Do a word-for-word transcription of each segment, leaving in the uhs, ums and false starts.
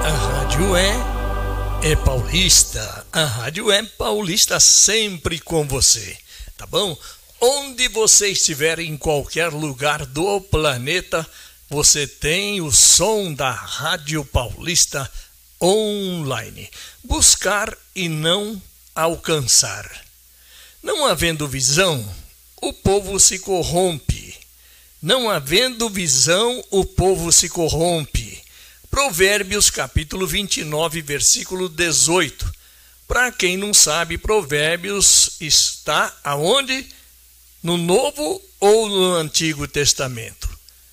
A rádio é, é paulista. A rádio é paulista, sempre com você, tá bom? Onde você estiver, em qualquer lugar do planeta, você tem o som da Rádio Paulista online. Buscar e não alcançar. Não havendo visão, o povo se corrompe. Não havendo visão, o povo se corrompe. Provérbios capítulo vinte e nove, versículo dezoito. Para quem não sabe, Provérbios está aonde? No Novo ou no Antigo Testamento?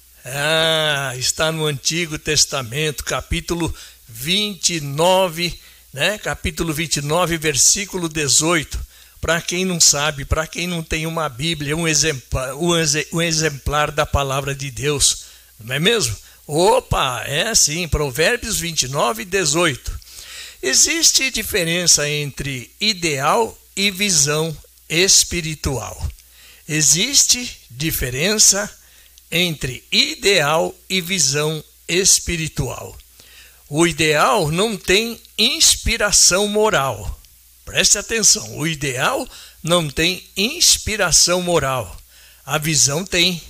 Ah, está no Antigo Testamento, capítulo vinte e nove, né? Capítulo vinte e nove, versículo dezoito. Para quem não sabe, para quem não tem uma Bíblia, um exemplar, um exemplar da palavra de Deus, não é mesmo? Opa, é assim, Provérbios vinte e nove, dezoito. Existe diferença entre ideal e visão espiritual. Existe diferença entre ideal e visão espiritual. O ideal não tem inspiração moral. Preste atenção, o ideal não tem inspiração moral. A visão tem.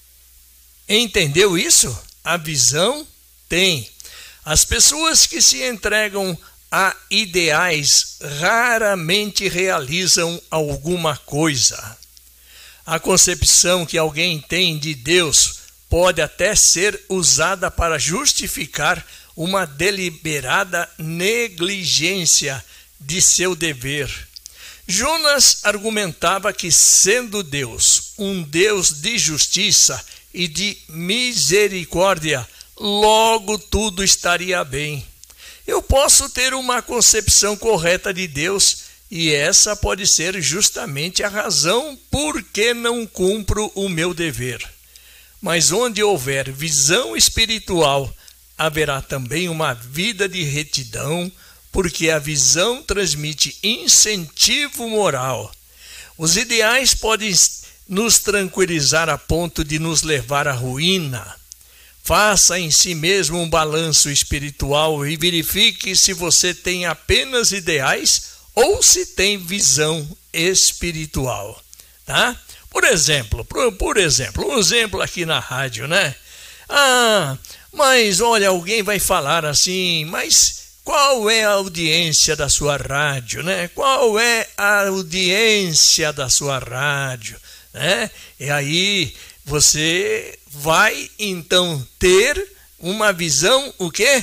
Entendeu isso? A visão tem. As pessoas que se entregam a ideais raramente realizam alguma coisa. A concepção que alguém tem de Deus pode até ser usada para justificar uma deliberada negligência de seu dever. Jonas argumentava que, sendo Deus um Deus de justiça e de misericórdia, logo tudo estaria bem. Eu posso ter uma concepção correta de Deus, e essa pode ser justamente a razão por que não cumpro o meu dever. Mas onde houver visão espiritual, haverá também uma vida de retidão, porque a visão transmite incentivo moral. Os ideais podem nos tranquilizar a ponto de nos levar à ruína. Faça em si mesmo um balanço espiritual e verifique se você tem apenas ideais ou se tem visão espiritual, tá? Por exemplo, por, por exemplo, um exemplo aqui na rádio, né? Ah, mas olha, alguém vai falar assim, mas qual é a audiência da sua rádio, né? Qual é a audiência da sua rádio, né? E aí você vai então ter uma visão, o quê?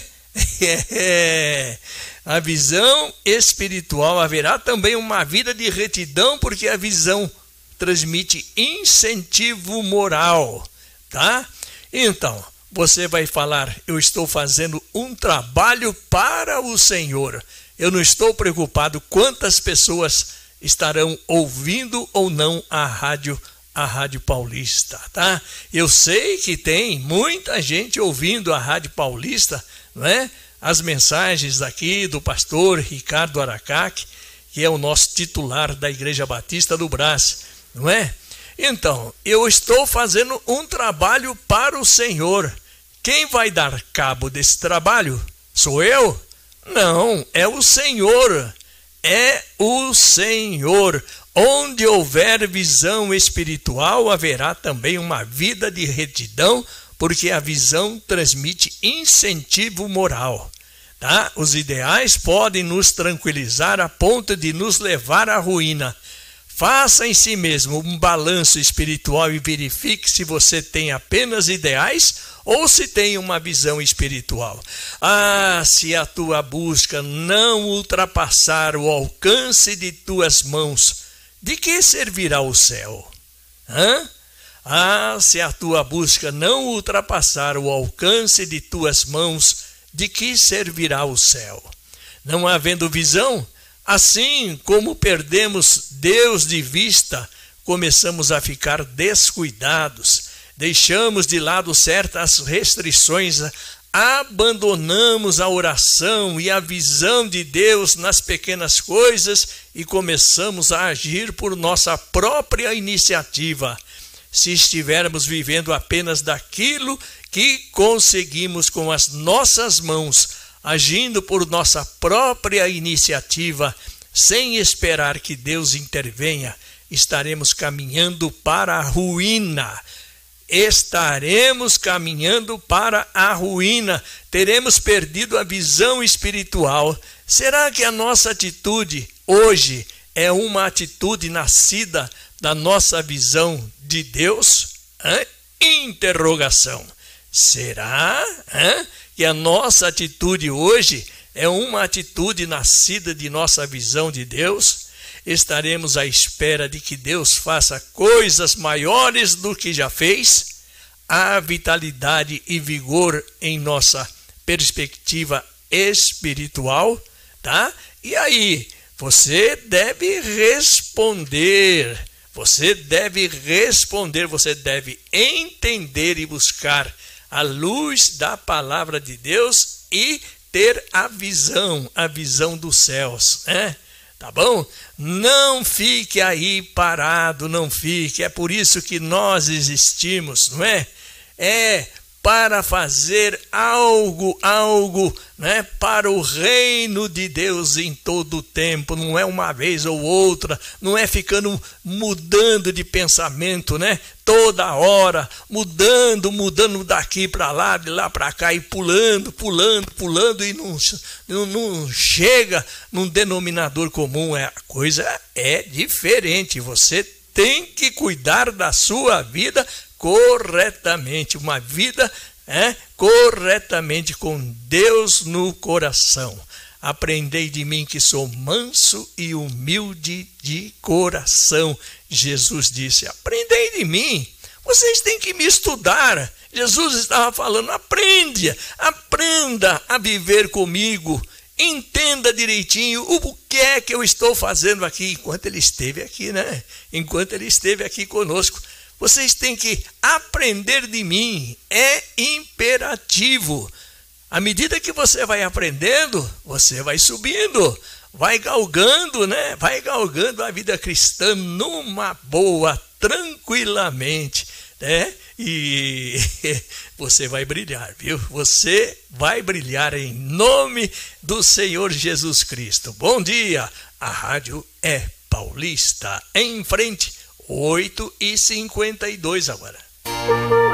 É, a visão espiritual. Haverá também uma vida de retidão, porque a visão transmite incentivo moral, tá? Então, você vai falar, eu estou fazendo um trabalho para o Senhor. Eu não estou preocupado quantas pessoas estarão ouvindo ou não a rádio, a Rádio Paulista, tá? Eu sei que tem muita gente ouvindo a Rádio Paulista, não é? As mensagens daqui do pastor Ricardo Aracaque, que é o nosso titular da Igreja Batista do Brás, não é? Então, eu estou fazendo um trabalho para o Senhor. Quem vai dar cabo desse trabalho? Sou eu? Não, é o Senhor. É o Senhor. Onde houver visão espiritual, haverá também uma vida de retidão, porque a visão transmite incentivo moral, tá? Os ideais podem nos tranquilizar a ponto de nos levar à ruína. Faça em si mesmo um balanço espiritual e verifique se você tem apenas ideais ou se tem uma visão espiritual. Ah, se a tua busca não ultrapassar o alcance de tuas mãos, de que servirá o céu? Hã? Ah, se a tua busca não ultrapassar o alcance de tuas mãos, de que servirá o céu? Não havendo visão, assim como perdemos Deus de vista, começamos a ficar descuidados, deixamos de lado certas restrições, abandonamos a oração e a visão de Deus nas pequenas coisas e começamos a agir por nossa própria iniciativa. Se estivermos vivendo apenas daquilo que conseguimos com as nossas mãos, agindo por nossa própria iniciativa, sem esperar que Deus intervenha, estaremos caminhando para a ruína. Estaremos caminhando para a ruína. Teremos perdido a visão espiritual. Será que a nossa atitude hoje é uma atitude nascida da nossa visão de Deus? Hã? Interrogação. Será hã, que a nossa atitude hoje é uma atitude nascida de nossa visão de Deus? Estaremos à espera de que Deus faça coisas maiores do que já fez? Há vitalidade e vigor em nossa perspectiva espiritual, tá? E aí, você deve responder, você deve responder, você deve entender e buscar a luz da palavra de Deus e ter a visão, a visão dos céus, né? Tá bom? Não fique aí parado, não fique. É por isso que nós existimos, não é? É para fazer algo, algo, né, para o reino de Deus em todo o tempo. Não é uma vez ou outra, não é ficando mudando de pensamento, né? Toda hora, mudando, mudando daqui para lá, de lá para cá, e pulando, pulando, pulando, e não, não, não chega num denominador comum. A coisa é diferente. Você tem que cuidar da sua vida corretamente, uma vida é, corretamente com Deus no coração. Aprendei de mim que sou manso e humilde de coração. Jesus disse, aprendei de mim. Vocês têm que me estudar. Jesus estava falando, aprende, aprenda a viver comigo. Entenda direitinho o que é que eu estou fazendo aqui, enquanto ele esteve aqui, né? Enquanto ele esteve aqui conosco. Vocês têm que aprender de mim, é imperativo. À medida que você vai aprendendo, você vai subindo, vai galgando, né? Vai galgando a vida cristã numa boa, tranquilamente, né? E você vai brilhar, viu? Você vai brilhar em nome do Senhor Jesus Cristo. Bom dia, a rádio é Paulista, em frente. oito e cinquenta e dois agora.